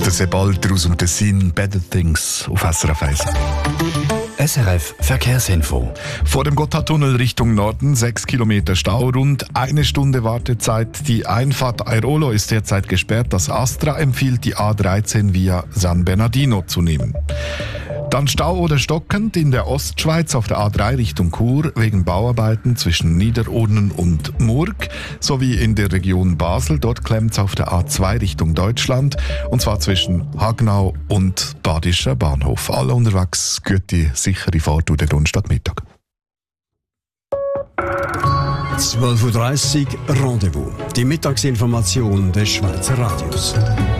der Sebalter aus dem Tessin, Better Things auf SRF 1. SRF Verkehrsinfo. Vor dem Gotthardtunnel Richtung Norden 6 Kilometer Stau, rund 1 Stunde Wartezeit. Die Einfahrt Airolo ist derzeit gesperrt. Das Astra empfiehlt, die A13 via San Bernardino zu nehmen. Dann Stau oder stockend in der Ostschweiz auf der A3 Richtung Chur wegen Bauarbeiten zwischen Niederurnen und Murg sowie in der Region Basel. Dort klemmt es auf der A2 Richtung Deutschland und zwar zwischen Hagnau und Badischer Bahnhof. Alle unterwegs, gute, sichere Fahrt durch den Donnerstagmittag. 12.30 Uhr Rendezvous. Die Mittagsinformation des Schweizer Radios.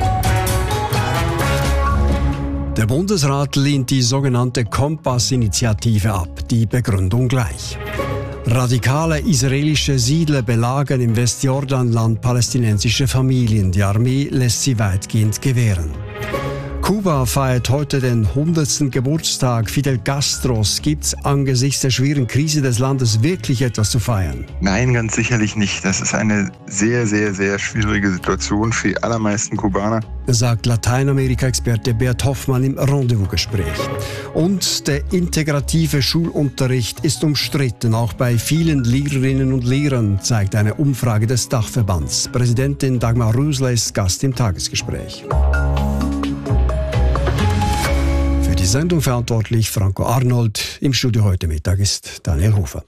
Der Bundesrat lehnt die sogenannte Kompass-Initiative ab. Die Begründung gleich. Radikale israelische Siedler belagern im Westjordanland palästinensische Familien. Die Armee lässt sie weitgehend gewähren. Kuba feiert heute den 100. Geburtstag Fidel Castros. Gibt es angesichts der schweren Krise des Landes wirklich etwas zu feiern? Nein, ganz sicherlich nicht. Das ist eine sehr, sehr, sehr schwierige Situation für die allermeisten Kubaner, sagt Lateinamerika-Experte Bert Hoffmann im Rendezvous-Gespräch. Und der integrative Schulunterricht ist umstritten, auch bei vielen Lehrerinnen und Lehrern, zeigt eine Umfrage des Dachverbands. Präsidentin Dagmar Rösler ist Gast im Tagesgespräch. Für die Sendung verantwortlich Franco Arnold. Im Studio heute Mittag ist Daniel Hofer.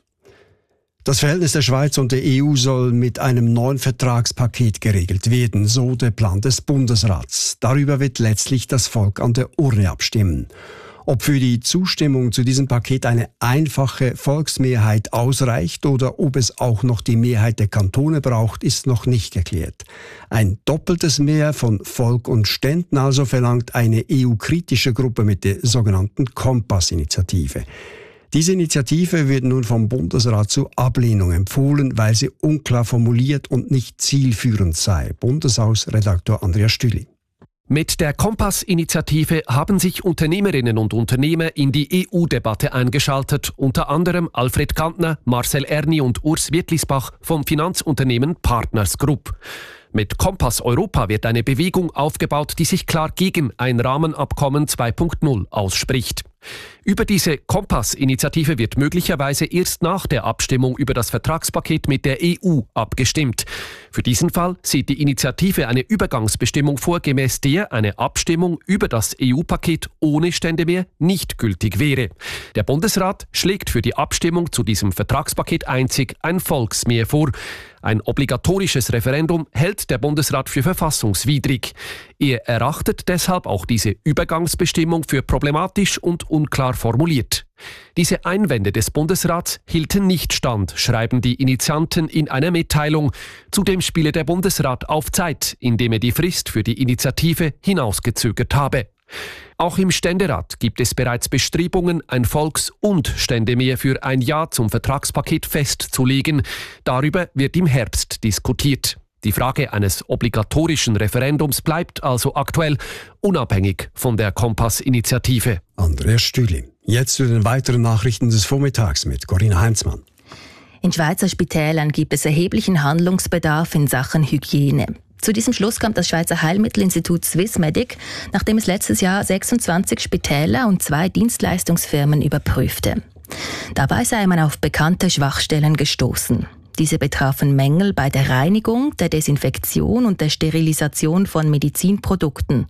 Das Verhältnis der Schweiz und der EU soll mit einem neuen Vertragspaket geregelt werden, so der Plan des Bundesrats. Darüber wird letztlich das Volk an der Urne abstimmen. Ob für die Zustimmung zu diesem Paket eine einfache Volksmehrheit ausreicht oder ob es auch noch die Mehrheit der Kantone braucht, ist noch nicht geklärt. Ein doppeltes Mehr von Volk und Ständen also verlangt eine EU-kritische Gruppe mit der sogenannten Kompass-Initiative. Diese Initiative wird nun vom Bundesrat zur Ablehnung empfohlen, weil sie unklar formuliert und nicht zielführend sei. Bundeshausredaktor Andreas Stühli. Mit der Kompass-Initiative haben sich Unternehmerinnen und Unternehmer in die EU-Debatte eingeschaltet, unter anderem Alfred Kantner, Marcel Erni und Urs Wittlisbach vom Finanzunternehmen Partners Group. Mit Kompass Europa wird eine Bewegung aufgebaut, die sich klar gegen ein Rahmenabkommen 2.0 ausspricht. Über diese Kompass-Initiative wird möglicherweise erst nach der Abstimmung über das Vertragspaket mit der EU abgestimmt. Für diesen Fall sieht die Initiative eine Übergangsbestimmung vor, gemäß der eine Abstimmung über das EU-Paket ohne Ständemehr nicht gültig wäre. Der Bundesrat schlägt für die Abstimmung zu diesem Vertragspaket einzig ein Volksmehr vor. Ein obligatorisches Referendum hält der Bundesrat für verfassungswidrig. Er erachtet deshalb auch diese Übergangsbestimmung für problematisch und unklar formuliert. Diese Einwände des Bundesrats hielten nicht stand, schreiben die Initianten in einer Mitteilung. Zudem spiele der Bundesrat auf Zeit, indem er die Frist für die Initiative hinausgezögert habe. Auch im Ständerat gibt es bereits Bestrebungen, ein Volks- und Ständemehr für ein Ja zum Vertragspaket festzulegen. Darüber wird im Herbst diskutiert. Die Frage eines obligatorischen Referendums bleibt also aktuell, unabhängig von der Kompass-Initiative. Andreas Stühli. Jetzt zu den weiteren Nachrichten des Vormittags mit Corinna Heinzmann. In Schweizer Spitälern gibt es erheblichen Handlungsbedarf in Sachen Hygiene. Zu diesem Schluss kommt das Schweizer Heilmittelinstitut Swissmedic, nachdem es letztes Jahr 26 Spitäler und 2 Dienstleistungsfirmen überprüfte. Dabei sei man auf bekannte Schwachstellen gestoßen. Diese betrafen Mängel bei der Reinigung, der Desinfektion und der Sterilisation von Medizinprodukten.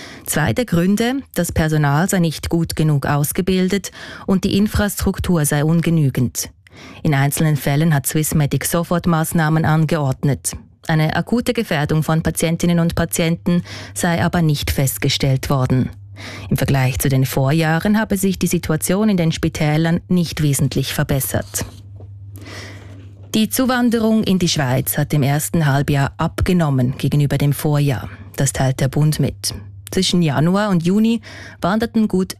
2 der Gründe: das Personal sei nicht gut genug ausgebildet und die Infrastruktur sei ungenügend. In einzelnen Fällen hat Swissmedic Sofortmaßnahmen angeordnet. Eine akute Gefährdung von Patientinnen und Patienten sei aber nicht festgestellt worden. Im Vergleich zu den Vorjahren habe sich die Situation in den Spitälern nicht wesentlich verbessert. Die Zuwanderung in die Schweiz hat im ersten Halbjahr abgenommen gegenüber dem Vorjahr. Das teilt der Bund mit. Zwischen Januar und Juni wanderten gut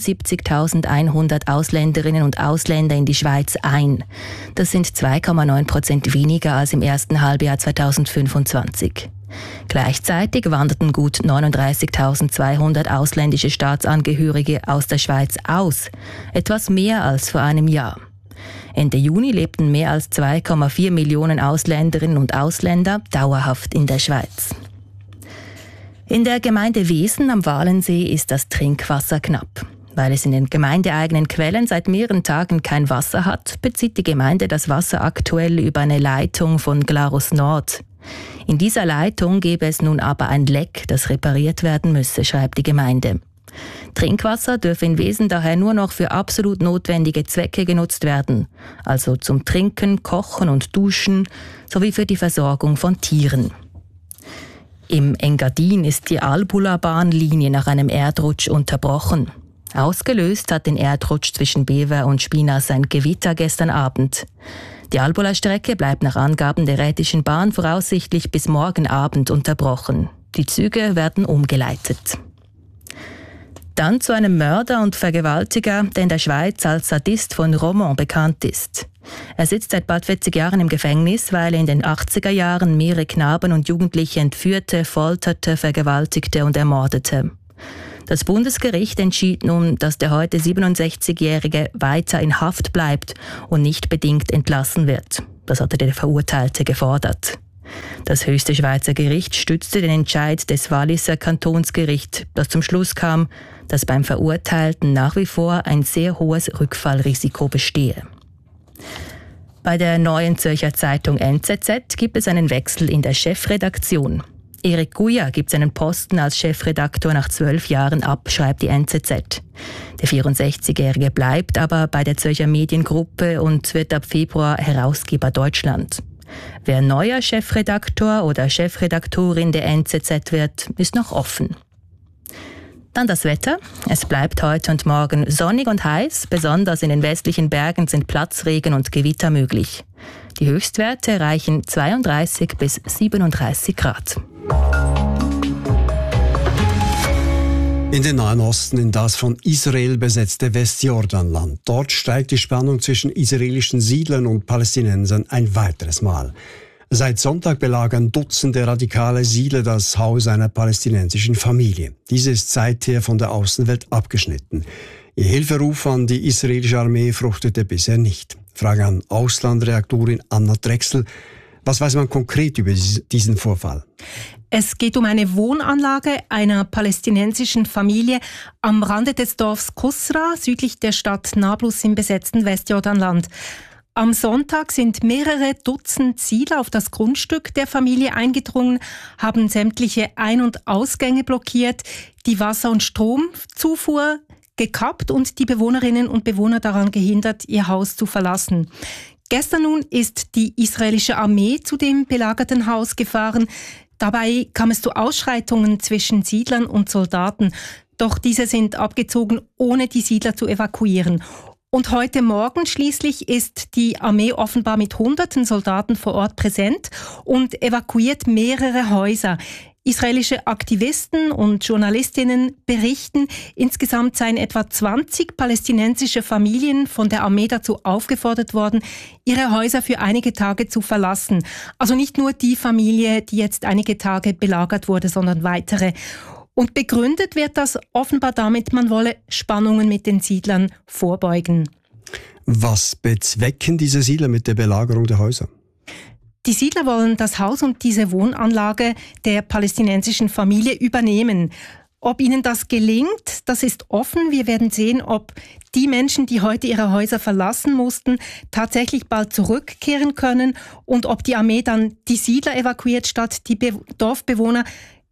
74.100 Ausländerinnen und Ausländer in die Schweiz ein. Das sind 2,9% weniger als im ersten Halbjahr 2025. Gleichzeitig wanderten gut 39.200 ausländische Staatsangehörige aus der Schweiz aus, etwas mehr als vor einem Jahr. Ende Juni lebten mehr als 2,4 Millionen Ausländerinnen und Ausländer dauerhaft in der Schweiz. In der Gemeinde Wesen am Walensee ist das Trinkwasser knapp. Weil es in den gemeindeeigenen Quellen seit mehreren Tagen kein Wasser hat, bezieht die Gemeinde das Wasser aktuell über eine Leitung von Glarus Nord. In dieser Leitung gäbe es nun aber ein Leck, das repariert werden müsse, schreibt die Gemeinde. Trinkwasser dürfe in Wesen daher nur noch für absolut notwendige Zwecke genutzt werden, also zum Trinken, Kochen und Duschen sowie für die Versorgung von Tieren. Im Engadin ist die Albula-Bahnlinie nach einem Erdrutsch unterbrochen. Ausgelöst hat den Erdrutsch zwischen Bever und Spinas ein Gewitter gestern Abend. Die Albula-Strecke bleibt nach Angaben der Rhätischen Bahn voraussichtlich bis morgen Abend unterbrochen. Die Züge werden umgeleitet. Dann zu einem Mörder und Vergewaltiger, der in der Schweiz als Sadist von Romont bekannt ist. Er sitzt seit bald 40 Jahren im Gefängnis, weil er in den 80er Jahren mehrere Knaben und Jugendliche entführte, folterte, vergewaltigte und ermordete. Das Bundesgericht entschied nun, dass der heute 67-Jährige weiter in Haft bleibt und nicht bedingt entlassen wird. Das hatte der Verurteilte gefordert. Das höchste Schweizer Gericht stützte den Entscheid des Walliser Kantonsgerichts, das zum Schluss kam, dass beim Verurteilten nach wie vor ein sehr hohes Rückfallrisiko bestehe. Bei der Neuen Zürcher Zeitung NZZ gibt es einen Wechsel in der Chefredaktion. Erik Guya gibt seinen Posten als Chefredaktor nach 12 Jahren ab, schreibt die NZZ. Der 64-Jährige bleibt aber bei der Zürcher Mediengruppe und wird ab Februar Herausgeber Deutschland. Wer neuer Chefredaktor oder Chefredaktorin der NZZ wird, ist noch offen. Dann das Wetter. Es bleibt heute und morgen sonnig und heiß. Besonders in den westlichen Bergen sind Platzregen und Gewitter möglich. Die Höchstwerte erreichen 32 bis 37 Grad. In den Nahen Osten, in das von Israel besetzte Westjordanland. Dort steigt die Spannung zwischen israelischen Siedlern und Palästinensern ein weiteres Mal. Seit Sonntag belagern Dutzende radikale Siedler das Haus einer palästinensischen Familie. Diese ist seither von der Außenwelt abgeschnitten. Ihr Hilferuf an die israelische Armee fruchtete bisher nicht. Frage an Auslandredaktorin Anna Drechsel. Was weiß man konkret über diesen Vorfall? Es geht um eine Wohnanlage einer palästinensischen Familie am Rande des Dorfs Kusra, südlich der Stadt Nablus im besetzten Westjordanland. Am Sonntag sind mehrere Dutzend Siedler auf das Grundstück der Familie eingedrungen, haben sämtliche Ein- und Ausgänge blockiert, die Wasser- und Stromzufuhr gekappt und die Bewohnerinnen und Bewohner daran gehindert, ihr Haus zu verlassen. Gestern nun ist die israelische Armee zu dem belagerten Haus gefahren. Dabei kam es zu Ausschreitungen zwischen Siedlern und Soldaten. Doch diese sind abgezogen, ohne die Siedler zu evakuieren. Und heute Morgen schließlich ist die Armee offenbar mit hunderten Soldaten vor Ort präsent und evakuiert mehrere Häuser. Israelische Aktivisten und Journalistinnen berichten, insgesamt seien etwa 20 palästinensische Familien von der Armee dazu aufgefordert worden, ihre Häuser für einige Tage zu verlassen. Also nicht nur die Familie, die jetzt einige Tage belagert wurde, sondern weitere. Und begründet wird das offenbar damit, man wolle Spannungen mit den Siedlern vorbeugen. Was bezwecken diese Siedler mit der Belagerung der Häuser? Die Siedler wollen das Haus und diese Wohnanlage der palästinensischen Familie übernehmen. Ob ihnen das gelingt, das ist offen. Wir werden sehen, ob die Menschen, die heute ihre Häuser verlassen mussten, tatsächlich bald zurückkehren können und ob die Armee dann die Siedler evakuiert statt die Dorfbewohner.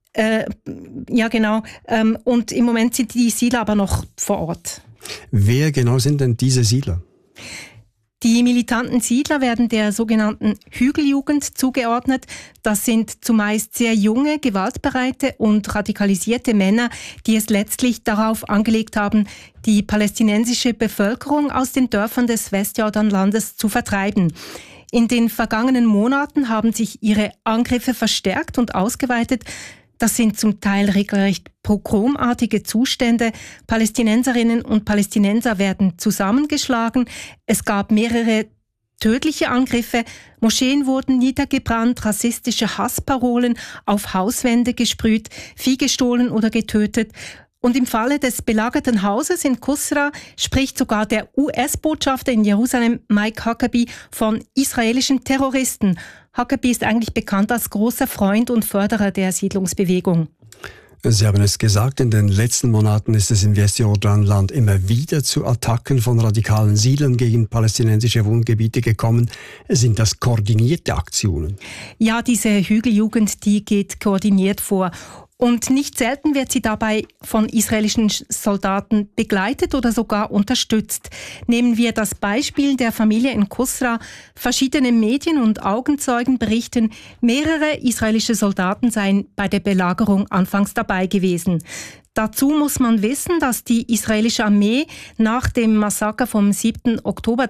Und im Moment sind die Siedler aber noch vor Ort. Wer genau sind denn diese Siedler? Die militanten Siedler werden der sogenannten Hügeljugend zugeordnet. Das sind zumeist sehr junge, gewaltbereite und radikalisierte Männer, die es letztlich darauf angelegt haben, die palästinensische Bevölkerung aus den Dörfern des Westjordanlandes zu vertreiben. In den vergangenen Monaten haben sich ihre Angriffe verstärkt und ausgeweitet. Das sind zum Teil regelrecht pogromartige Zustände. Palästinenserinnen und Palästinenser werden zusammengeschlagen. Es gab mehrere tödliche Angriffe. Moscheen wurden niedergebrannt, rassistische Hassparolen auf Hauswände gesprüht, Vieh gestohlen oder getötet. Und im Falle des belagerten Hauses in Kusra spricht sogar der US-Botschafter in Jerusalem, Mike Huckabee, von israelischen Terroristen. Huckabee ist eigentlich bekannt als großer Freund und Förderer der Siedlungsbewegung. Sie haben es gesagt, in den letzten Monaten ist es im Westjordanland immer wieder zu Attacken von radikalen Siedlern gegen palästinensische Wohngebiete gekommen. Sind das koordinierte Aktionen? Ja, diese Hügeljugend, die geht koordiniert vor. Und nicht selten wird sie dabei von israelischen Soldaten begleitet oder sogar unterstützt. Nehmen wir das Beispiel der Familie in Kusra. Verschiedene Medien und Augenzeugen berichten, mehrere israelische Soldaten seien bei der Belagerung anfangs dabei gewesen. Dazu muss man wissen, dass die israelische Armee nach dem Massaker vom 7. Oktober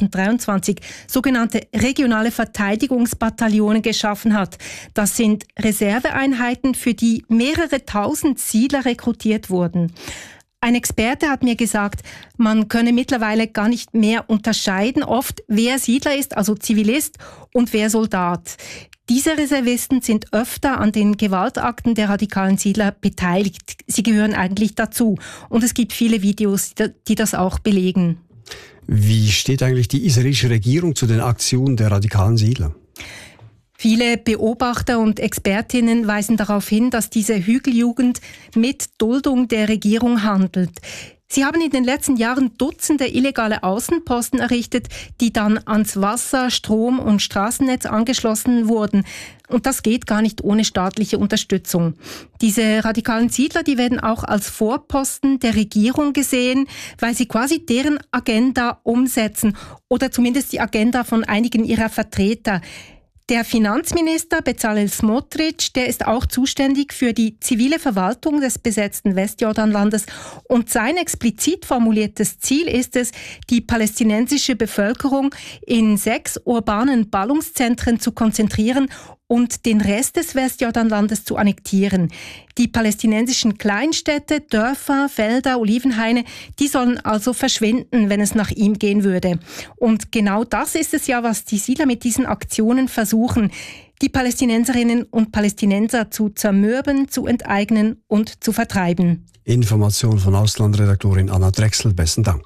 2023 sogenannte regionale Verteidigungsbataillone geschaffen hat. Das sind Reserveeinheiten, für die mehrere tausend Siedler rekrutiert wurden. Ein Experte hat mir gesagt, man könne mittlerweile gar nicht mehr unterscheiden, oft wer Siedler ist, also Zivilist, und wer Soldat. Diese Reservisten sind öfter an den Gewaltakten der radikalen Siedler beteiligt. Sie gehören eigentlich dazu. Und es gibt viele Videos, die das auch belegen. Wie steht eigentlich die israelische Regierung zu den Aktionen der radikalen Siedler? Viele Beobachter und Expertinnen weisen darauf hin, dass diese Hügeljugend mit Duldung der Regierung handelt. Sie haben in den letzten Jahren Dutzende illegale Außenposten errichtet, die dann ans Wasser-, Strom- und Straßennetz angeschlossen wurden. Und das geht gar nicht ohne staatliche Unterstützung. Diese radikalen Siedler, die werden auch als Vorposten der Regierung gesehen, weil sie quasi deren Agenda umsetzen oder zumindest die Agenda von einigen ihrer Vertreter. Der Finanzminister Bezalel Smotrich, der ist auch zuständig für die zivile Verwaltung des besetzten Westjordanlandes und sein explizit formuliertes Ziel ist es, die palästinensische Bevölkerung in 6 urbanen Ballungszentren zu konzentrieren und den Rest des Westjordanlandes zu annektieren. Die palästinensischen Kleinstädte, Dörfer, Felder, Olivenhaine, die sollen also verschwinden, wenn es nach ihm gehen würde. Und genau das ist es ja, was die Siedler mit diesen Aktionen versuchen, die Palästinenserinnen und Palästinenser zu zermürben, zu enteignen und zu vertreiben. Information von Auslandredaktorin Anna Drechsel, besten Dank.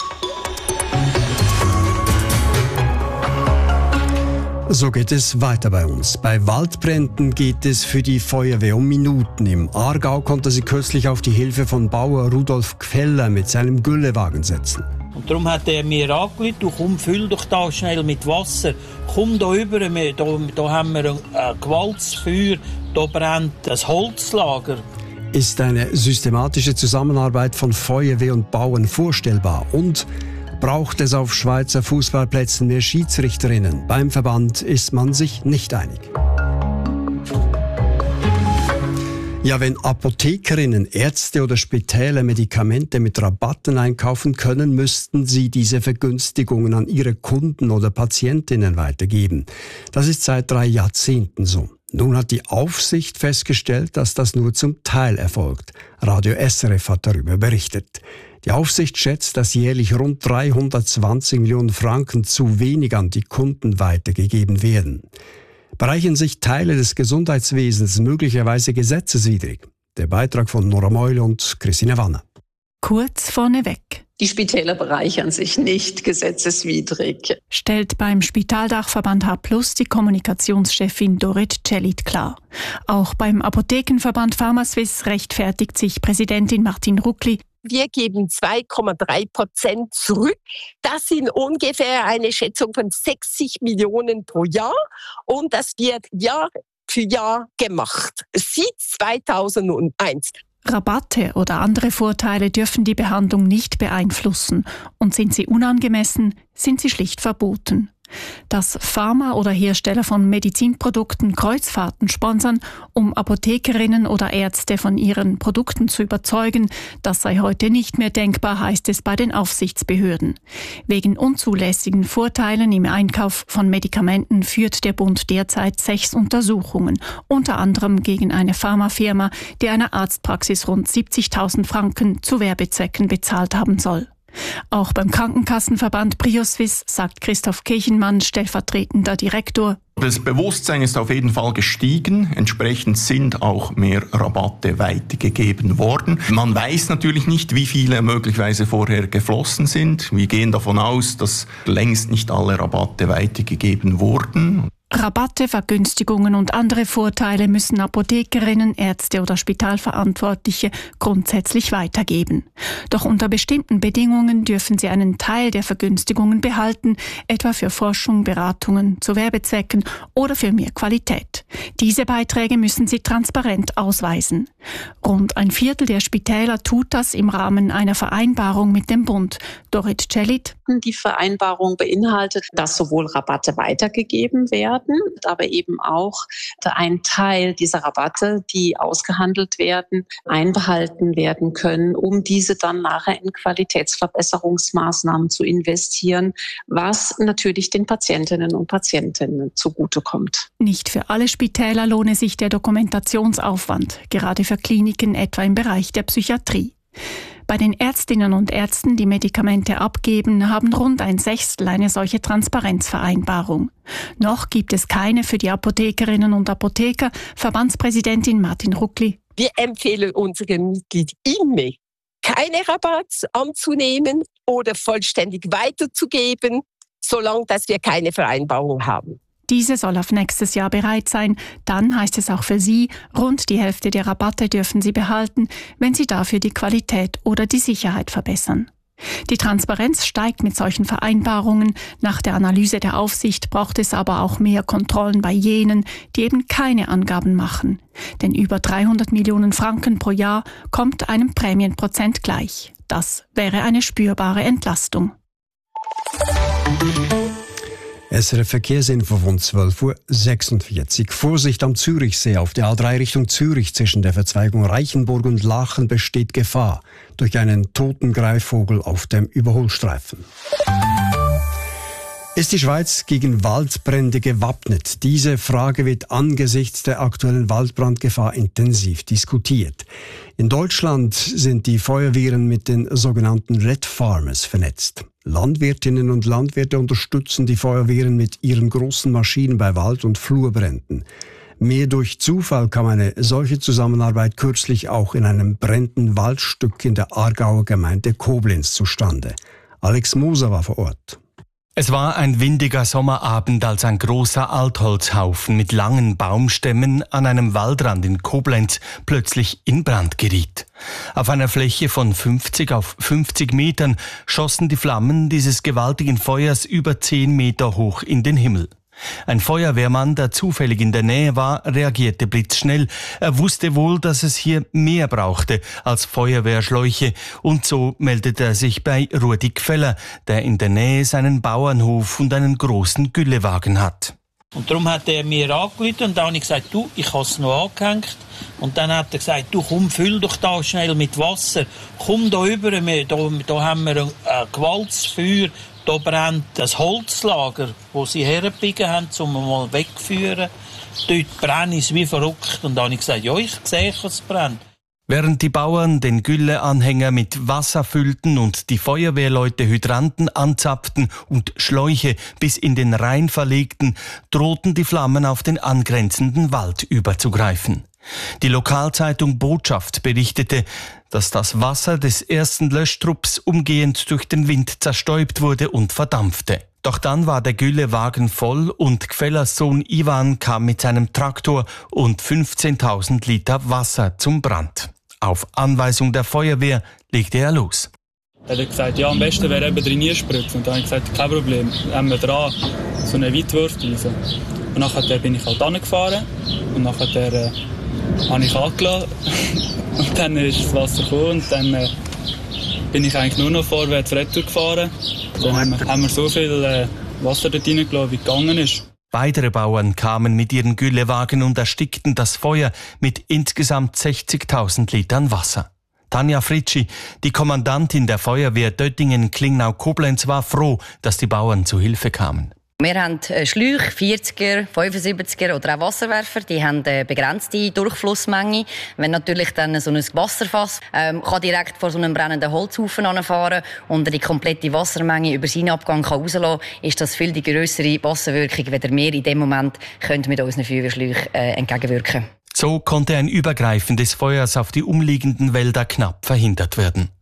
So geht es weiter bei uns. Bei Waldbränden geht es für die Feuerwehr um Minuten. Im Aargau konnte sie kürzlich auf die Hilfe von Bauer Rudolf Gfeller mit seinem Güllewagen setzen. Und darum hat er mir angerufen, du komm, füll doch da schnell mit Wasser. Komm da rüber, da haben wir ein gewaltiges Feuer, da brennt ein Holzlager. Ist eine systematische Zusammenarbeit von Feuerwehr und Bauern vorstellbar? Und braucht es auf Schweizer Fußballplätzen mehr Schiedsrichterinnen? Beim Verband ist man sich nicht einig. Ja, wenn Apothekerinnen, Ärzte oder Spitäler Medikamente mit Rabatten einkaufen können, müssten sie diese Vergünstigungen an ihre Kunden oder Patientinnen weitergeben. Das ist seit 3 Jahrzehnten so. Nun hat die Aufsicht festgestellt, dass das nur zum Teil erfolgt. Radio SRF hat darüber berichtet. Die Aufsicht schätzt, dass jährlich rund 320 Millionen Franken zu wenig an die Kunden weitergegeben werden. Bereichern sich Teile des Gesundheitswesens möglicherweise gesetzeswidrig? Der Beitrag von Nora Meule und Christine Wanner. Kurz vorneweg. Die Spitäler bereichern sich nicht gesetzeswidrig, stellt beim Spitaldachverband H+ die Kommunikationschefin Dorit Celit klar. Auch beim Apothekenverband Pharmaswiss rechtfertigt sich Präsidentin Martin Ruckli. Wir geben 2,3% zurück. Das sind ungefähr eine Schätzung von 60 Millionen pro Jahr. Und das wird Jahr für Jahr gemacht. Seit 2001. Rabatte oder andere Vorteile dürfen die Behandlung nicht beeinflussen. Und sind sie unangemessen, sind sie schlicht verboten. Dass Pharma oder Hersteller von Medizinprodukten Kreuzfahrten sponsern, um Apothekerinnen oder Ärzte von ihren Produkten zu überzeugen, das sei heute nicht mehr denkbar, heißt es bei den Aufsichtsbehörden. Wegen unzulässigen Vorteilen im Einkauf von Medikamenten führt der Bund derzeit 6 Untersuchungen, unter anderem gegen eine Pharmafirma, die einer Arztpraxis rund 70.000 Franken zu Werbezwecken bezahlt haben soll. Auch beim Krankenkassenverband Prioswiss sagt Christoph Kirchenmann, stellvertretender Direktor: Das Bewusstsein ist auf jeden Fall gestiegen. Entsprechend sind auch mehr Rabatte weitergegeben worden. Man weiß natürlich nicht, wie viele möglicherweise vorher geflossen sind. Wir gehen davon aus, dass längst nicht alle Rabatte weitergegeben wurden. Rabatte, Vergünstigungen und andere Vorteile müssen Apothekerinnen, Ärzte oder Spitalverantwortliche grundsätzlich weitergeben. Doch unter bestimmten Bedingungen dürfen sie einen Teil der Vergünstigungen behalten, etwa für Forschung, Beratungen, zu Werbezwecken oder für mehr Qualität. Diese Beiträge müssen sie transparent ausweisen. Rund ein Viertel der Spitäler tut das im Rahmen einer Vereinbarung mit dem Bund. Dorit Celit. Die Vereinbarung beinhaltet, dass sowohl Rabatte weitergegeben werden, aber eben auch ein Teil dieser Rabatte, die ausgehandelt werden, einbehalten werden können, um diese dann nachher in Qualitätsverbesserungsmaßnahmen zu investieren, was natürlich den Patientinnen und Patienten zugutekommt. Nicht für alle Spitäler lohne sich der Dokumentationsaufwand, gerade für Kliniken etwa im Bereich der Psychiatrie. Bei den Ärztinnen und Ärzten, die Medikamente abgeben, haben rund 1/6 eine solche Transparenzvereinbarung. Noch gibt es keine für die Apothekerinnen und Apotheker. Verbandspräsidentin Martin Ruckli. Wir empfehlen unseren Mitgliedern immer, keine Rabatte anzunehmen oder vollständig weiterzugeben, solange dass wir keine Vereinbarung haben. Diese soll auf nächstes Jahr bereit sein. Dann heißt es auch für Sie, rund die Hälfte der Rabatte dürfen Sie behalten, wenn Sie dafür die Qualität oder die Sicherheit verbessern. Die Transparenz steigt mit solchen Vereinbarungen. Nach der Analyse der Aufsicht braucht es aber auch mehr Kontrollen bei jenen, die eben keine Angaben machen. Denn über 300 Millionen Franken pro Jahr kommt einem Prämienprozent gleich. Das wäre eine spürbare Entlastung. SRF Verkehrsinfo von 12:46 Uhr. Vorsicht am Zürichsee. Auf der A3 Richtung Zürich zwischen der Verzweigung Reichenburg und Lachen besteht Gefahr durch einen toten Greifvogel auf dem Überholstreifen. Ist die Schweiz gegen Waldbrände gewappnet? Diese Frage wird angesichts der aktuellen Waldbrandgefahr intensiv diskutiert. In Deutschland sind die Feuerwehren mit den sogenannten Red Farmers vernetzt. Landwirtinnen und Landwirte unterstützen die Feuerwehren mit ihren großen Maschinen bei Wald- und Flurbränden. Mehr durch Zufall kam eine solche Zusammenarbeit kürzlich auch in einem brennenden Waldstück in der Aargauer Gemeinde Koblenz zustande. Alex Moser war vor Ort. Es war ein windiger Sommerabend, als ein großer Altholzhaufen mit langen Baumstämmen an einem Waldrand in Koblenz plötzlich in Brand geriet. Auf einer Fläche von 50 auf 50 Metern schossen die Flammen dieses gewaltigen Feuers über 10 Meter hoch in den Himmel. Ein Feuerwehrmann, der zufällig in der Nähe war, reagierte blitzschnell. Er wusste wohl, dass es hier mehr brauchte als Feuerwehrschläuche, und so meldete er sich bei Rudi Gfeller, der in der Nähe seinen Bauernhof und einen großen Güllewagen hat. Und darum hat er mir angerufen und dann habe ich gesagt, du, ich habe es noch angehängt. Und dann hat er gesagt, du komm, füll doch da schnell mit Wasser. Komm da rüber, da haben wir ein Gewaltsfeuer. Da brennt das Holzlager, das sie hergebiegen haben, um mal wegzuführen. Dort brennt es wie verrückt. Und dann habe ich gesagt, ja, ich sehe, dass es brennt. Während die Bauern den Gülleanhänger mit Wasser füllten und die Feuerwehrleute Hydranten anzapften und Schläuche bis in den Rhein verlegten, drohten die Flammen auf den angrenzenden Wald überzugreifen. Die Lokalzeitung Botschaft berichtete, dass das Wasser des ersten Löschtrupps umgehend durch den Wind zerstäubt wurde und verdampfte. Doch dann war der Güllewagen voll und Gfellers Sohn Ivan kam mit seinem Traktor und 15.000 Liter Wasser zum Brand. Auf Anweisung der Feuerwehr legte er los. Er hat gesagt, ja, am besten wäre eben drin spritzen. Und dann habe ich gesagt, kein Problem, haben wir dran, so eine Weitwurfdüse. Und nachher bin ich halt angefahren und nachher habe ich angelassen und dann ist das Wasser gekommen und dann bin ich eigentlich nur noch vorwärts retour gefahren. Dann haben wir so viel Wasser dort reingelassen, wie gegangen ist. Weitere Bauern kamen mit ihren Güllewagen und erstickten das Feuer mit insgesamt 60.000 Litern Wasser. Tanja Fritschi, die Kommandantin der Feuerwehr Döttingen-Klingnau-Koblenz, war froh, dass die Bauern zu Hilfe kamen. Wir haben Schläuche, 40er, 75er oder auch Wasserwerfer. Die haben eine begrenzte Durchflussmenge. Wenn natürlich dann so ein Wasserfass kann direkt vor so einem brennenden Holzhaufen anfahren und die komplette Wassermenge über seinen Abgang rauslassen kann, ist das viel die grössere Wasserwirkung, wenn wir in dem Moment mit unseren Feuerwehrschläuchen entgegenwirken. So konnte ein Übergreifen des Feuers auf die umliegenden Wälder knapp verhindert werden.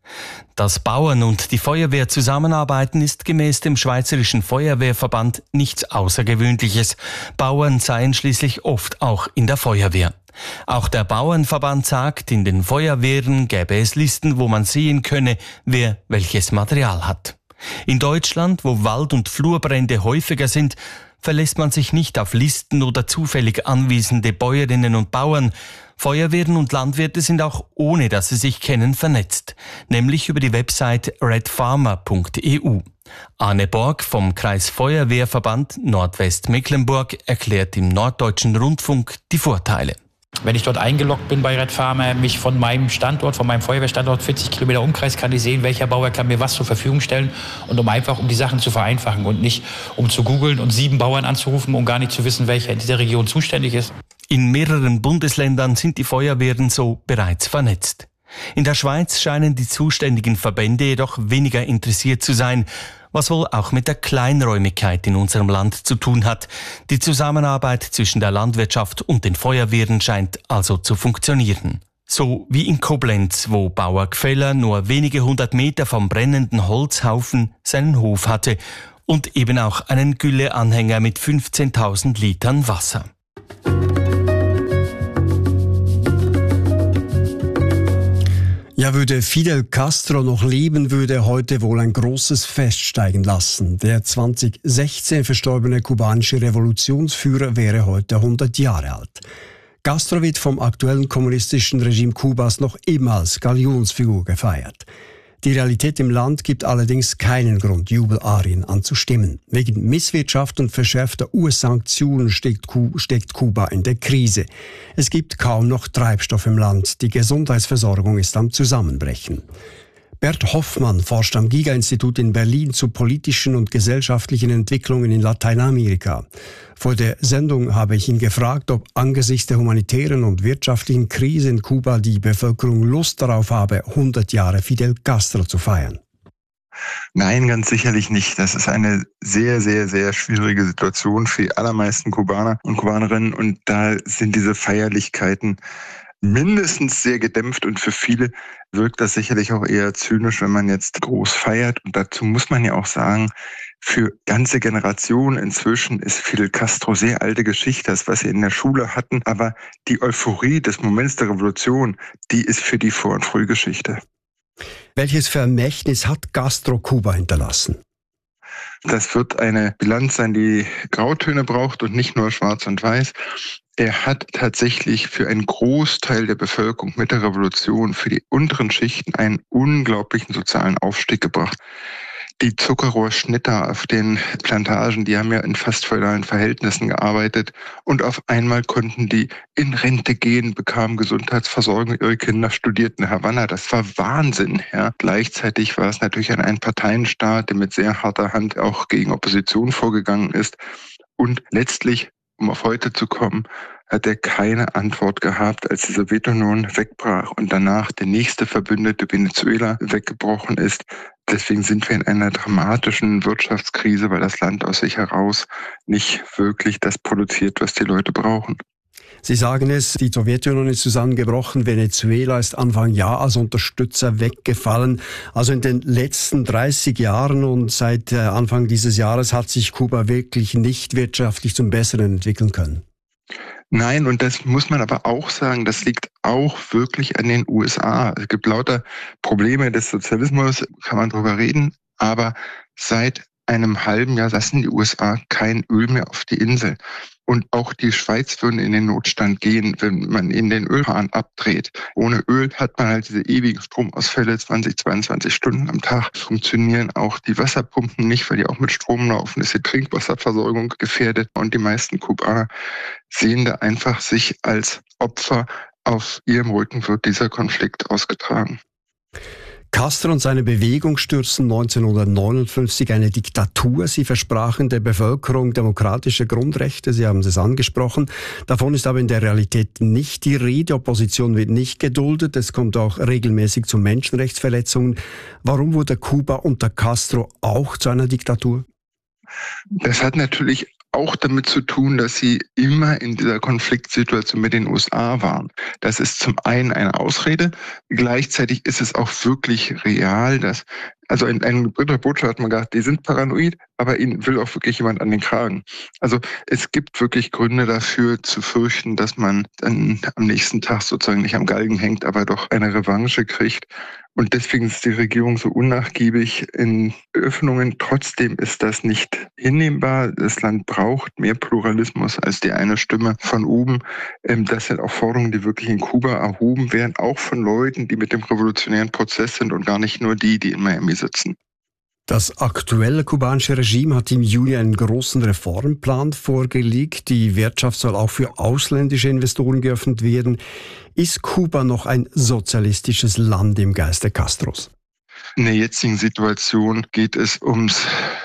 Dass Bauern und die Feuerwehr zusammenarbeiten, ist gemäß dem Schweizerischen Feuerwehrverband nichts Außergewöhnliches. Bauern seien schließlich oft auch in der Feuerwehr. Auch der Bauernverband sagt, in den Feuerwehren gäbe es Listen, wo man sehen könne, wer welches Material hat. In Deutschland, wo Wald- und Flurbrände häufiger sind, verlässt man sich nicht auf Listen oder zufällig anwesende Bäuerinnen und Bauern. Feuerwehren und Landwirte sind auch, ohne dass sie sich kennen, vernetzt, nämlich über die Website redfarmer.eu. Arne Borg vom Kreisfeuerwehrverband Nordwestmecklenburg erklärt im Norddeutschen Rundfunk die Vorteile. Wenn ich dort eingeloggt bin bei Red Farmer, mich von meinem Standort, von meinem Feuerwehrstandort 40 Kilometer Umkreis, kann ich sehen, welcher Bauer kann mir was zur Verfügung stellen und um die Sachen zu vereinfachen und nicht um zu googeln und 7 Bauern anzurufen, um gar nicht zu wissen, welcher in dieser Region zuständig ist. In mehreren Bundesländern sind die Feuerwehren so bereits vernetzt. In der Schweiz scheinen die zuständigen Verbände jedoch weniger interessiert zu sein, was wohl auch mit der Kleinräumigkeit in unserem Land zu tun hat. Die Zusammenarbeit zwischen der Landwirtschaft und den Feuerwehren scheint also zu funktionieren. So wie in Koblenz, wo Bauer Gfeller nur wenige 100 Meter vom brennenden Holzhaufen seinen Hof hatte und eben auch einen Gülleanhänger mit 15.000 Litern Wasser. Ja, würde Fidel Castro noch leben, würde er heute wohl ein großes Fest steigen lassen. Der 2016 verstorbene kubanische Revolutionsführer wäre heute 100 Jahre alt. Castro wird vom aktuellen kommunistischen Regime Kubas noch immer als Galionsfigur gefeiert. Die Realität im Land gibt allerdings keinen Grund, Jubelarien anzustimmen. Wegen Misswirtschaft und verschärfter US-Sanktionen steckt Kuba in der Krise. Es gibt kaum noch Treibstoff im Land. Die Gesundheitsversorgung ist am Zusammenbrechen. Bert Hoffmann forscht am Giga-Institut in Berlin zu politischen und gesellschaftlichen Entwicklungen in Lateinamerika. Vor der Sendung habe ich ihn gefragt, ob angesichts der humanitären und wirtschaftlichen Krise in Kuba die Bevölkerung Lust darauf habe, 100 Jahre Fidel Castro zu feiern. Nein, ganz sicherlich nicht. Das ist eine sehr, sehr, sehr schwierige Situation für die allermeisten Kubaner und Kubanerinnen. Und da sind diese Feierlichkeiten mindestens sehr gedämpft und für viele wirkt das sicherlich auch eher zynisch, wenn man jetzt groß feiert. Und dazu muss man ja auch sagen, für ganze Generationen inzwischen ist Fidel Castro sehr alte Geschichte, das, was sie in der Schule hatten. Aber die Euphorie des Moments der Revolution, die ist für die Vor- und Frühgeschichte. Welches Vermächtnis hat Castro Kuba hinterlassen? Das wird eine Bilanz sein, die Grautöne braucht und nicht nur schwarz und weiß. Er hat tatsächlich für einen Großteil der Bevölkerung mit der Revolution, für die unteren Schichten, einen unglaublichen sozialen Aufstieg gebracht. Die Zuckerrohrschnitter auf den Plantagen, die haben ja in fast feudalen Verhältnissen gearbeitet und auf einmal konnten die in Rente gehen, bekamen Gesundheitsversorgung, ihre Kinder studierten in Havanna. Das war Wahnsinn. Ja. Gleichzeitig war es natürlich ein Parteienstaat, der mit sehr harter Hand auch gegen Opposition vorgegangen ist. Und letztlich, um auf heute zu kommen, hat er keine Antwort gehabt, als die Sowjetunion wegbrach und danach der nächste Verbündete Venezuela weggebrochen ist. Deswegen sind wir in einer dramatischen Wirtschaftskrise, weil das Land aus sich heraus nicht wirklich das produziert, was die Leute brauchen. Sie sagen es, die Sowjetunion ist zusammengebrochen, Venezuela ist Anfang Jahr als Unterstützer weggefallen. Also in den letzten 30 Jahren und seit Anfang dieses Jahres hat sich Kuba wirklich nicht wirtschaftlich zum Besseren entwickeln können. Nein, und das muss man aber auch sagen, das liegt auch wirklich an den USA. Es gibt lauter Probleme des Sozialismus, kann man drüber reden, aber seit einem halben Jahr lassen die USA kein Öl mehr auf die Insel. Und auch die Schweiz würde in den Notstand gehen, wenn man ihnen den Ölhahn abdreht. Ohne Öl hat man halt diese ewigen Stromausfälle, 20, 22 Stunden am Tag. Funktionieren auch die Wasserpumpen nicht, weil die auch mit Strom laufen. Ist die Trinkwasserversorgung gefährdet. Und die meisten Kubaner sehen da einfach sich als Opfer. Auf ihrem Rücken wird dieser Konflikt ausgetragen. Castro und seine Bewegung stürzten 1959 eine Diktatur. Sie versprachen der Bevölkerung demokratische Grundrechte, Sie haben es angesprochen. Davon ist aber in der Realität nicht die Rede. Opposition wird nicht geduldet. Es kommt auch regelmäßig zu Menschenrechtsverletzungen. Warum wurde Kuba unter Castro auch zu einer Diktatur? Das hat natürlich auch damit zu tun, dass sie immer in dieser Konfliktsituation mit den USA waren. Das ist zum einen eine Ausrede, gleichzeitig ist es auch wirklich real, dass also ein britischer Botschafter hat mal gesagt, die sind paranoid, aber ihnen will auch wirklich jemand an den Kragen. Also es gibt wirklich Gründe dafür zu fürchten, dass man dann am nächsten Tag sozusagen nicht am Galgen hängt, aber doch eine Revanche kriegt. Und deswegen ist die Regierung so unnachgiebig in Öffnungen. Trotzdem ist das nicht hinnehmbar. Das Land braucht mehr Pluralismus als die eine Stimme von oben. Das sind auch Forderungen, die wirklich in Kuba erhoben werden, auch von Leuten, die mit dem revolutionären Prozess sind und gar nicht nur die in Miami sitzen. Das aktuelle kubanische Regime hat im Juni einen großen Reformplan vorgelegt. Die Wirtschaft soll auch für ausländische Investoren geöffnet werden. Ist Kuba noch ein sozialistisches Land im Geiste Castros? In der jetzigen Situation geht es ums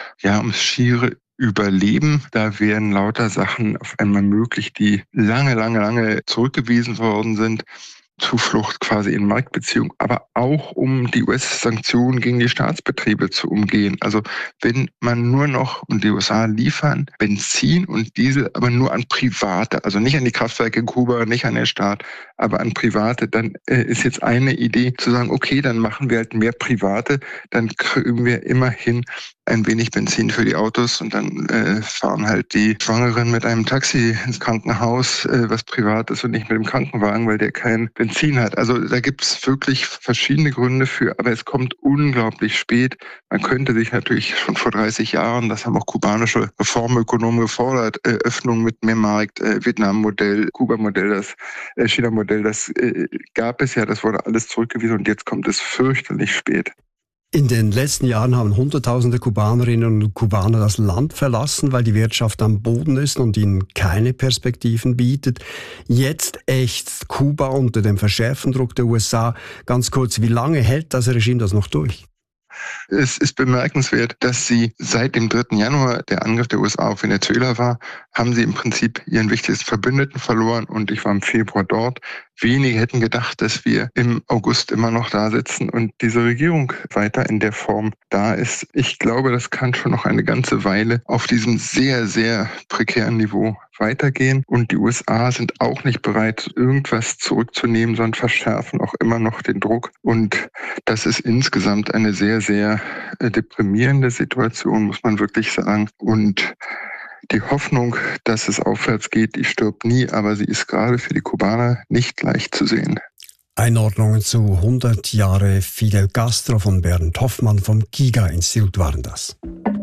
schiere Überleben. Da werden lauter Sachen auf einmal möglich, die lange zurückgewiesen worden sind. Zuflucht quasi in Marktbeziehungen, aber auch um die US-Sanktionen gegen die Staatsbetriebe zu umgehen. Also wenn man nur noch, und die USA liefern Benzin und Diesel, aber nur an Private, also nicht an die Kraftwerke in Kuba, nicht an den Staat, aber an Private, dann ist jetzt eine Idee zu sagen, okay, dann machen wir halt mehr Private, dann kriegen wir immerhin ein wenig Benzin für die Autos und dann fahren halt die Schwangeren mit einem Taxi ins Krankenhaus, was privat ist und nicht mit dem Krankenwagen, weil der kein Benzin hat. Also da gibt's wirklich verschiedene Gründe für, aber es kommt unglaublich spät. Man könnte sich natürlich schon vor 30 Jahren, das haben auch kubanische Reformökonomen gefordert, Öffnung mit mehr Markt, Vietnam-Modell, Kuba-Modell, das China-Modell, das gab es ja, das wurde alles zurückgewiesen und jetzt kommt es fürchterlich spät. In den letzten Jahren haben Hunderttausende Kubanerinnen und Kubaner das Land verlassen, weil die Wirtschaft am Boden ist und ihnen keine Perspektiven bietet. Jetzt ächzt Kuba unter dem verschärften Druck der USA. Ganz kurz, wie lange hält das Regime das noch durch? Es ist bemerkenswert, dass sie seit dem 3. Januar, der Angriff der USA auf Venezuela war, haben sie im Prinzip ihren wichtigsten Verbündeten verloren und ich war im Februar dort. Wenige hätten gedacht, dass wir im August immer noch da sitzen und diese Regierung weiter in der Form da ist. Ich glaube, das kann schon noch eine ganze Weile auf diesem sehr, sehr prekären Niveau weitergehen. Und die USA sind auch nicht bereit, irgendwas zurückzunehmen, sondern verschärfen auch immer noch den Druck. Und das ist insgesamt eine sehr, sehr deprimierende Situation, muss man wirklich sagen. Und die Hoffnung, dass es aufwärts geht, die stirbt nie, aber sie ist gerade für die Kubaner nicht leicht zu sehen. Einordnungen zu 100 Jahre Fidel Castro von Bernd Hoffmann vom Giga-Institut waren das.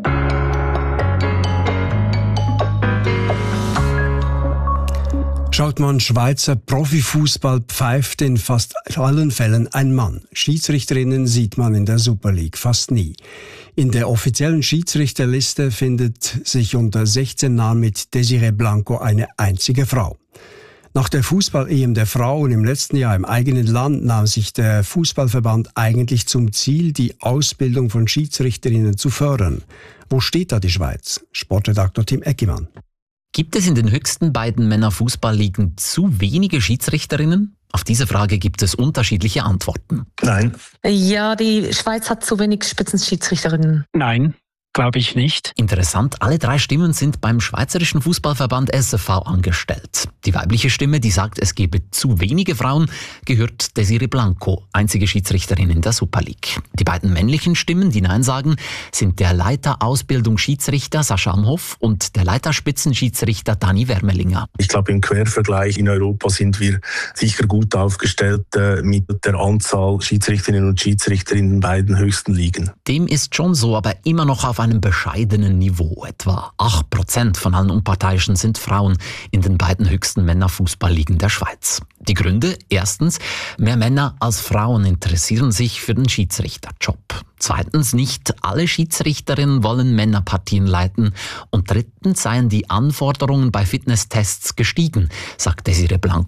Schaut man Schweizer Profifußball, pfeift in fast allen Fällen ein Mann. Schiedsrichterinnen sieht man in der Super League fast nie. In der offiziellen Schiedsrichterliste findet sich unter 16 Namen mit Desiree Blanco eine einzige Frau. Nach der Fußball-EM der Frauen im letzten Jahr im eigenen Land nahm sich der Fußballverband eigentlich zum Ziel, die Ausbildung von Schiedsrichterinnen zu fördern. Wo steht da die Schweiz? Sportredaktor Tim Eckimann. Gibt es in den höchsten beiden Männerfußballligen zu wenige Schiedsrichterinnen? Auf diese Frage gibt es unterschiedliche Antworten. Nein. Ja, die Schweiz hat zu wenig Spitzenschiedsrichterinnen. Nein. Glaube ich nicht. Interessant, alle 3 Stimmen sind beim Schweizerischen Fußballverband SFV angestellt. Die weibliche Stimme, die sagt, es gebe zu wenige Frauen, gehört Desiree Blanco, einzige Schiedsrichterin in der Super League. Die beiden männlichen Stimmen, die Nein sagen, sind der Leiter Ausbildung Schiedsrichter Sascha Amhoff und der Leiter Spitzenschiedsrichter Dani Wermelinger. Ich glaube, im Quervergleich in Europa sind wir sicher gut aufgestellt mit der Anzahl Schiedsrichterinnen und Schiedsrichter in den beiden höchsten Ligen. Dem ist schon so, aber immer noch auf einem bescheidenen Niveau. Etwa 8% von allen Unparteiischen sind Frauen in den beiden höchsten Männerfußballligen der Schweiz. Die Gründe? Erstens, mehr Männer als Frauen interessieren sich für den Schiedsrichterjob. Zweitens, nicht alle Schiedsrichterinnen wollen Männerpartien leiten. Und drittens seien die Anforderungen bei Fitnesstests gestiegen, sagt Desiree Blanco.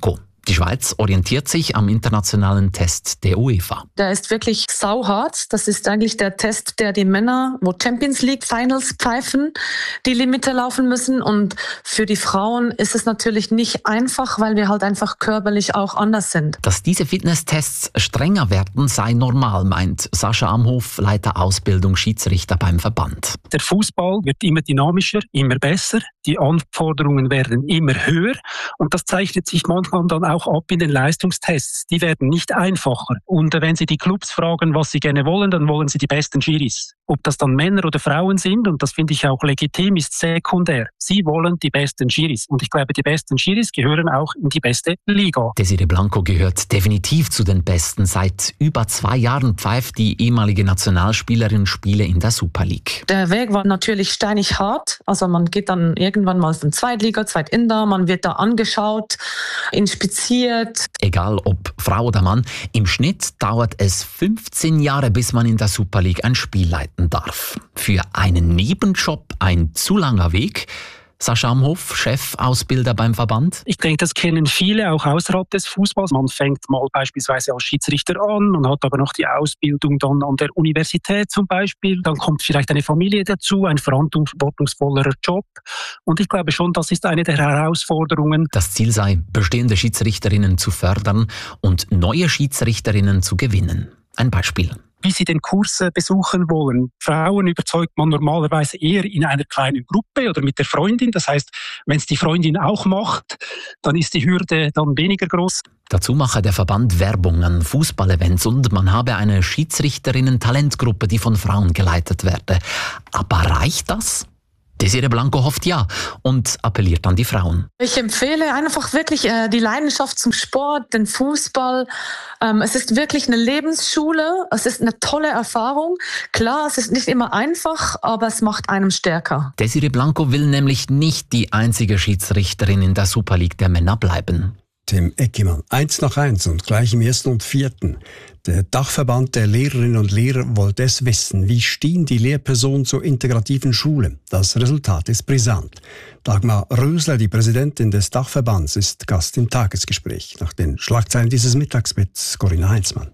Die Schweiz orientiert sich am internationalen Test der UEFA. Der ist wirklich sauhart. Das ist eigentlich der Test, der die Männer, wo Champions League Finals pfeifen, die Limite laufen müssen. Und für die Frauen ist es natürlich nicht einfach, weil wir halt einfach körperlich auch anders sind. Dass diese Fitnesstests strenger werden, sei normal, meint Sascha Amhof, Leiter Ausbildung Schiedsrichter beim Verband. Der Fußball wird immer dynamischer, immer besser. Die Anforderungen werden immer höher. Und das zeichnet sich manchmal dann auch ab in den Leistungstests. Die werden nicht einfacher. Und wenn Sie die Clubs fragen, was sie gerne wollen, dann wollen sie die besten Schiris. Ob das dann Männer oder Frauen sind, und das finde ich auch legitim, ist sekundär. Sie wollen die besten Schiris. Und ich glaube, die besten Schiris gehören auch in die beste Liga. Desiree Blanco gehört definitiv zu den Besten. Seit über 2 Jahren pfeift die ehemalige Nationalspielerin Spiele in der Super League. Der Weg war natürlich steinig hart. Also man geht dann irgendwann mal von Zweitliga, Zweitinter, man wird da angeschaut, inspiziert. Egal ob Frau oder Mann, im Schnitt dauert es 15 Jahre, bis man in der Super League ein Spiel leiten darf. Für einen Nebenjob ein zu langer Weg. Sascha Amhof, Chefausbilder beim Verband. Ich denke, das kennen viele auch außerhalb des Fußballs. Man fängt mal beispielsweise als Schiedsrichter an und hat aber noch die Ausbildung dann an der Universität zum Beispiel. Dann kommt vielleicht eine Familie dazu, ein verantwortungsvollerer Job. Und ich glaube schon, das ist eine der Herausforderungen. Das Ziel sei, bestehende Schiedsrichterinnen zu fördern und neue Schiedsrichterinnen zu gewinnen. Ein Beispiel. Wie sie den Kurs besuchen wollen. Frauen überzeugt man normalerweise eher in einer kleinen Gruppe oder mit der Freundin. Das heißt, wenn es die Freundin auch macht, dann ist die Hürde dann weniger groß. Dazu mache der Verband Werbung an Fußballevents und man habe eine Schiedsrichterinnen-Talentgruppe, die von Frauen geleitet werde. Aber reicht das? Desiree Blanco hofft ja und appelliert an die Frauen. Ich empfehle einfach wirklich die Leidenschaft zum Sport, den Fußball. Es ist wirklich eine Lebensschule, es ist eine tolle Erfahrung. Klar, es ist nicht immer einfach, aber es macht einem stärker. Desiree Blanco will nämlich nicht die einzige Schiedsrichterin in der Super League der Männer bleiben. Tim Eckimann, 1:1 und gleich im 1. und 4. Der Dachverband der Lehrerinnen und Lehrer wollte es wissen. Wie stehen die Lehrpersonen zur integrativen Schule? Das Resultat ist brisant. Dagmar Rösler, die Präsidentin des Dachverbands, ist Gast im Tagesgespräch. Nach den Schlagzeilen dieses Mittags mit Corinna Heinzmann.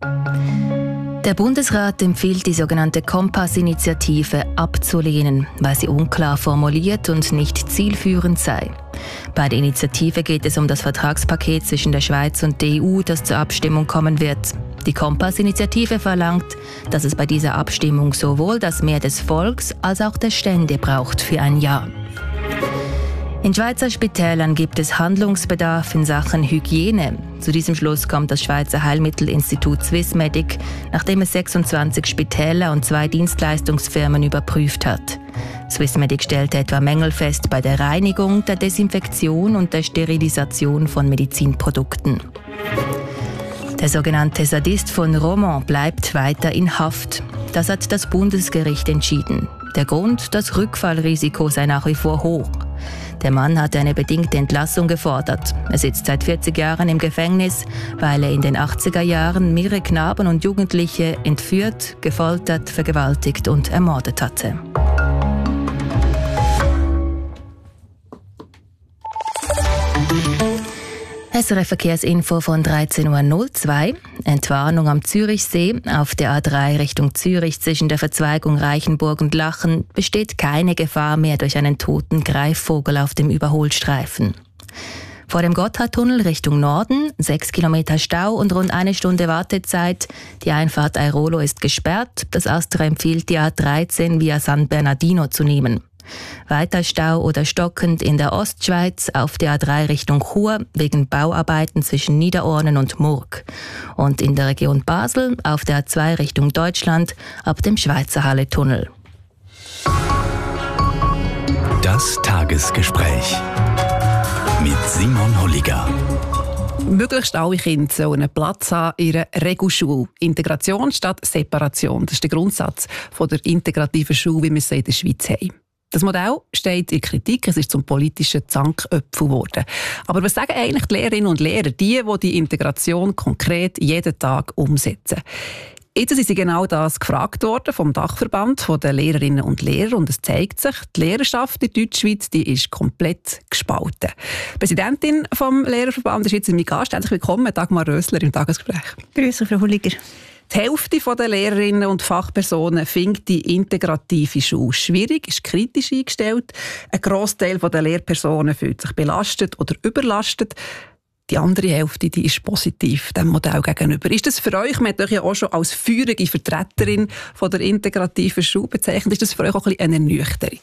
Der Bundesrat empfiehlt, die sogenannte Kompass-Initiative abzulehnen, weil sie unklar formuliert und nicht zielführend sei. Bei der Initiative geht es um das Vertragspaket zwischen der Schweiz und der EU, das zur Abstimmung kommen wird. Die Kompass-Initiative verlangt, dass es bei dieser Abstimmung sowohl das Mehr des Volks als auch der Stände braucht für ein Ja. In Schweizer Spitälern gibt es Handlungsbedarf in Sachen Hygiene. Zu diesem Schluss kommt das Schweizer Heilmittelinstitut Swissmedic, nachdem es 26 Spitäler und 2 Dienstleistungsfirmen überprüft hat. Swissmedic stellte etwa Mängel fest bei der Reinigung, der Desinfektion und der Sterilisation von Medizinprodukten. Der sogenannte Sadist von Romont bleibt weiter in Haft. Das hat das Bundesgericht entschieden. Der Grund, das Rückfallrisiko sei nach wie vor hoch. Der Mann hatte eine bedingte Entlassung gefordert. Er sitzt seit 40 Jahren im Gefängnis, weil er in den 80er Jahren mehrere Knaben und Jugendliche entführt, gefoltert, vergewaltigt und ermordet hatte. SRF Verkehrsinfo von 13:02 Uhr. Entwarnung am Zürichsee. Auf der A3 Richtung Zürich zwischen der Verzweigung Reichenburg und Lachen besteht keine Gefahr mehr durch einen toten Greifvogel auf dem Überholstreifen. Vor dem Gotthardtunnel Richtung Norden 6 Kilometer Stau und rund 1 Stunde Wartezeit. Die Einfahrt Airolo ist gesperrt. Das AStRA empfiehlt, die A13 via San Bernardino zu nehmen. Weiter Stau oder stockend in der Ostschweiz auf der A3 Richtung Chur wegen Bauarbeiten zwischen Niederornen und Murg. Und in der Region Basel auf der A2 Richtung Deutschland ab dem Schweizer Halletunnel. Das Tagesgespräch mit Simon Holliger. Möglichst alle Kinder sollen einen Platz haben in ihrer Regelschule. Integration statt Separation. Das ist der Grundsatz von der integrativen Schule, wie wir sie in der Schweiz haben. Das Modell steht in Kritik, es ist zum politischen Zankapfel geworden. Aber was sagen eigentlich die Lehrerinnen und Lehrer, die Integration konkret jeden Tag umsetzen? Jetzt sind sie genau das gefragt worden vom Dachverband der Lehrerinnen und Lehrer und es zeigt sich, die Lehrerschaft in der Deutschschweiz, die ist komplett gespalten. Die Präsidentin vom Lehrerverband ist jetzt mein Gast. Herzlich willkommen, Dagmar Rösler im Tagesgespräch. Grüße, Frau Hulliger. Die Hälfte der Lehrerinnen und Fachpersonen findet die integrative Schule schwierig, ist kritisch eingestellt. Ein Grossteil der Lehrpersonen fühlt sich belastet oder überlastet. Die andere Hälfte, die ist positiv dem Modell gegenüber. Ist das für euch, man hat euch ja auch schon als feurige Vertreterin von der integrativen Schule bezeichnet, ist das für euch auch ein bisschen eine Ernüchterung?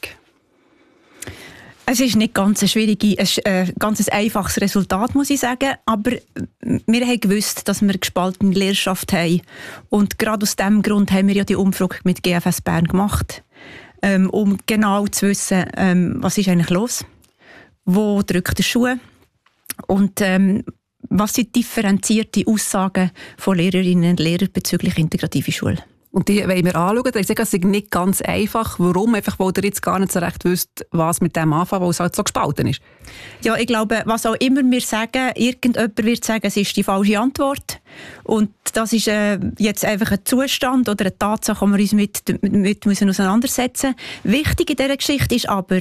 Es ist nicht ganz ein ganz einfaches Resultat, muss ich sagen. Aber wir haben gewusst, dass wir eine gespaltene Lehrerschaft haben. Und gerade aus diesem Grund haben wir ja die Umfrage mit GFS Bern gemacht, um genau zu wissen, was ist eigentlich los, wo drückt der Schuh und was sind differenzierte Aussagen von Lehrerinnen und Lehrern bezüglich integrative Schule. Und die wollen wir anschauen. Ich sage, es ist nicht ganz einfach. Warum? Einfach, weil ihr jetzt gar nicht so recht wisst, was mit dem anfangen, weil es halt so gespalten ist. Ja, ich glaube, was auch immer wir sagen, irgendjemand wird sagen, es ist die falsche Antwort. Und das ist jetzt einfach ein Zustand oder eine Tatsache, die wir uns mit müssen auseinandersetzen müssen. Wichtig in dieser Geschichte ist aber,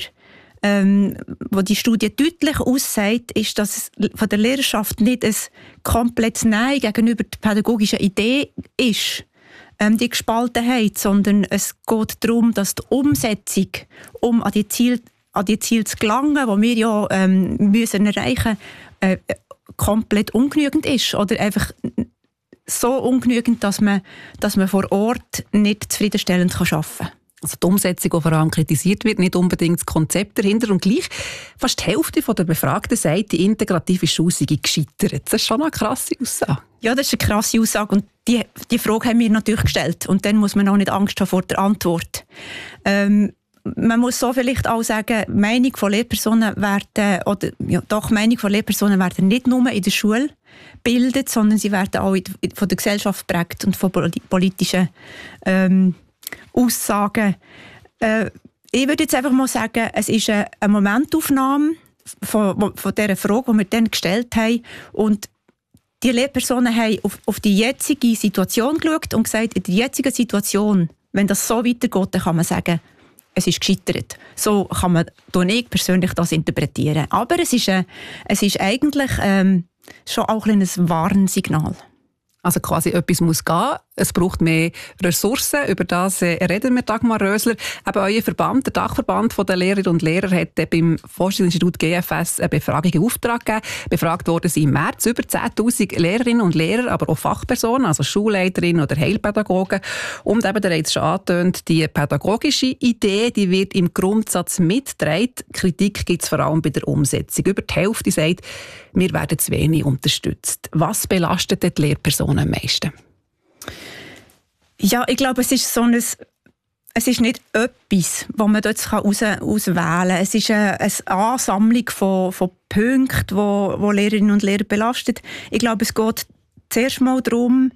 wo die Studie deutlich aussagt, ist, dass es von der Lehrerschaft nicht ein komplettes Nein gegenüber der pädagogischen Idee ist, die Gespaltenheit, sondern es geht darum, dass die Umsetzung, um an die Ziele zu gelangen, die wir ja müssen erreichen müssen, komplett ungenügend ist. Oder einfach so ungenügend, dass man vor Ort nicht zufriedenstellend arbeiten kann. Also die Umsetzung, die vor allem kritisiert wird, nicht unbedingt das Konzept dahinter. Und gleich fast die Hälfte der Befragten sagt, die integrative Schule sei gescheitert. Das ist schon eine krasse Aussage. Ja, das ist eine krasse Aussage. Und die Frage haben wir natürlich gestellt. Und dann muss man auch nicht Angst haben vor der Antwort. Man muss so vielleicht auch sagen, Meinung von Lehrpersonen werden nicht nur in der Schule gebildet, sondern sie werden auch von der Gesellschaft geprägt und von politischen Aussagen. Ich würde jetzt einfach mal sagen, es ist eine Momentaufnahme von dieser Frage, die wir dann gestellt haben. Und die Lehrpersonen haben auf die jetzige Situation geschaut und gesagt, in der jetzigen Situation, wenn das so weitergeht, dann kann man sagen, es ist gescheitert. So kann man ich persönlich das interpretieren. Aber es ist eigentlich schon auch ein Warnsignal. Also quasi etwas muss gehen. Es braucht mehr Ressourcen. Über das reden wir, Dagmar Rösler. Eben euer Verband, der Dachverband der Lehrerinnen und Lehrer, hat beim Forschungsinstitut GFS eine Befragung in Auftrag gegeben. Befragt wurden sie im März über 10'000 Lehrerinnen und Lehrer, aber auch Fachpersonen, also Schulleiterinnen oder Heilpädagogen. Und eben, der hat es schon angetönt, die pädagogische Idee, die wird im Grundsatz mitgetragen. Kritik gibt es vor allem bei der Umsetzung. Über die Hälfte sagt, wir werden zu wenig unterstützt. Was belastet die Lehrpersonen am meisten? Ja, ich glaube, es ist nicht etwas, was man dort auswählen kann. Es ist eine Ansammlung von Punkten, die Lehrerinnen und Lehrer belastet. Ich glaube, es geht zuerst mal darum,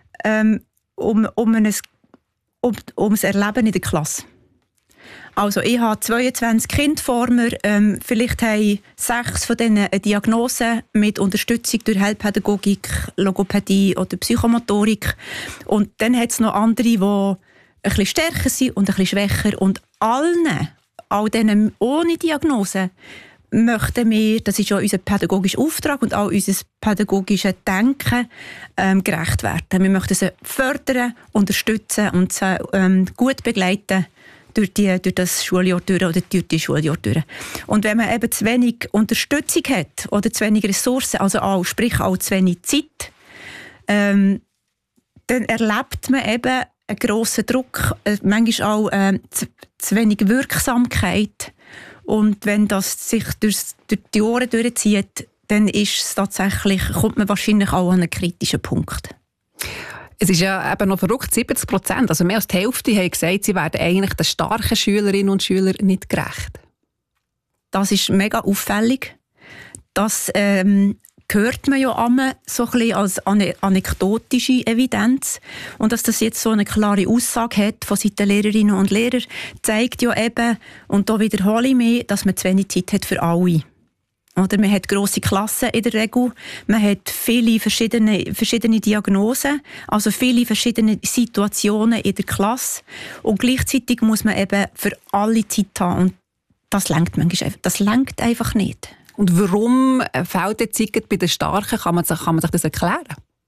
um das Erleben in der Klasse. Also ich habe 22 Kinder vor mir, vielleicht haben 6 von denen eine Diagnose mit Unterstützung durch Heilpädagogik, Logopädie oder Psychomotorik. Und dann hat es noch andere, die ein bisschen stärker sind und ein bisschen schwächer. Und all denen ohne Diagnose, möchten wir, das ist ja unser pädagogischer Auftrag und auch unser pädagogisches Denken, gerecht werden. Wir möchten sie fördern, unterstützen und sie gut begleiten durch das Schuljahr durch oder durch die Schuljahr durch. Und wenn man eben zu wenig Unterstützung hat oder zu wenig Ressourcen, also sprich auch zu wenig Zeit, dann erlebt man eben einen grossen Druck, manchmal auch zu wenig Wirksamkeit. Und wenn das sich durch die Ohren durchzieht, dann kommt man wahrscheinlich auch an einen kritischen Punkt. Es ist ja eben noch verrückt, 70%, also mehr als die Hälfte haben gesagt, sie werden eigentlich den starken Schülerinnen und Schülern nicht gerecht. Das ist mega auffällig. Das hört man ja immer so ein bisschen als anekdotische Evidenz. Und dass das jetzt so eine klare Aussage hat von Seiten Lehrerinnen und Lehrer, zeigt ja eben, und da wiederhole ich mich, dass man zu wenig Zeit hat für alle. Oder man hat grosse Klassen in der Regel, man hat viele verschiedene Diagnosen, also viele verschiedene Situationen in der Klasse und gleichzeitig muss man eben für alle Zeit haben und das reicht manchmal einfach. Das reicht einfach nicht. Und warum fehlt die Zeit bei den Starken? Kann man sich das erklären?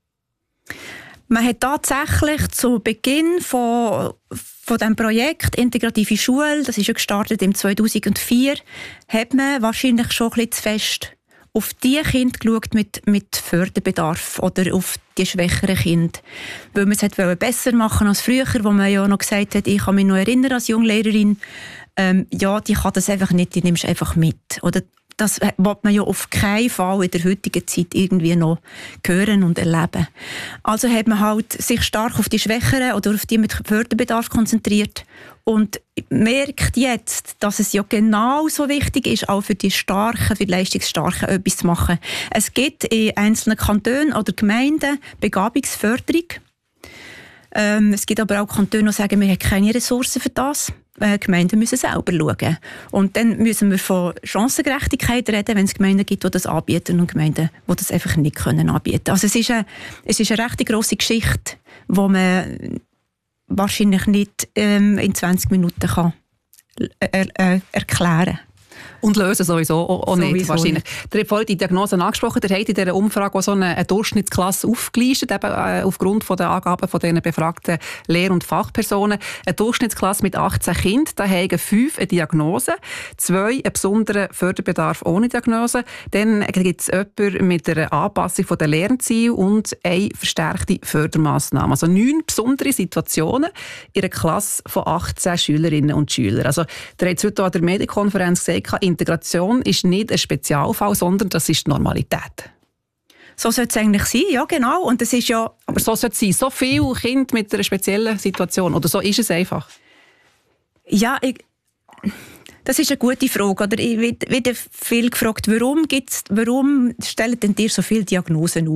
Man hat tatsächlich zu Beginn von diesem Projekt Integrative Schule, das ist ja gestartet im 2004, hat man wahrscheinlich schon ein bisschen zu fest auf die Kinder geschaut mit Förderbedarf oder auf die schwächeren Kinder. Weil man es besser machen als früher, wo man ja noch gesagt hat, ich kann mich noch erinnern als Junglehrerin, die kann das einfach nicht, die nimmst einfach mit. Oder das will man ja auf keinen Fall in der heutigen Zeit irgendwie noch hören und erleben. Also hat man halt sich stark auf die Schwächeren oder auf die mit Förderbedarf konzentriert und merkt jetzt, dass es ja genauso wichtig ist, auch für die Starken, für die Leistungsstarken etwas zu machen. Es gibt in einzelnen Kantonen oder Gemeinden Begabungsförderung. Es gibt aber auch Kantone, die sagen, wir haben keine Ressourcen für das. Gemeinden müssen selber schauen. Und dann müssen wir von Chancengerechtigkeit reden, wenn es Gemeinden gibt, die das anbieten und Gemeinden, die das einfach nicht können anbieten. Also es ist eine recht grosse Geschichte, die man wahrscheinlich nicht in 20 Minuten kann erklären kann. Und lösen sowieso auch nicht, wahrscheinlich. Ihr habt vorhin die Diagnosen angesprochen. Ihr habt in dieser Umfrage auch so eine Durchschnittsklasse aufgelistet, eben aufgrund der Angaben von diesen befragten Lehr- und Fachpersonen. Eine Durchschnittsklasse mit 18 Kindern, da haben 5 eine Diagnose, 2 einen besonderen Förderbedarf ohne Diagnose, dann gibt es jemanden mit einer Anpassung der Lernziele und eine verstärkte Fördermaßnahme. Also 9 besondere Situationen in einer Klasse von 18 Schülerinnen und Schülern. Also, ihr habt es heute an der Medienkonferenz gesagt, Integration ist nicht ein Spezialfall, sondern das ist die Normalität. So sollte es eigentlich sein, ja genau. Und das ist ja... Aber so sollte es sein. So viele Kinder mit einer speziellen Situation. Oder so ist es einfach? Ja, das ist eine gute Frage. Oder ich werde viel gefragt, warum stellen denn dir so viele Diagnosen auf?